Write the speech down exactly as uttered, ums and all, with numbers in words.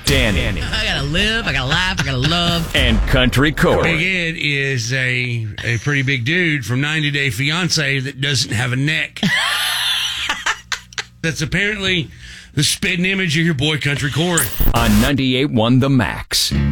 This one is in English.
Danny. I gotta live, I gotta laugh, I gotta love. And Country Corey. Big Ed is a, a pretty big dude from ninety Day Fiancé that doesn't have a neck. That's apparently the spitting image of your boy Country Corey. On ninety-eight point one The Max.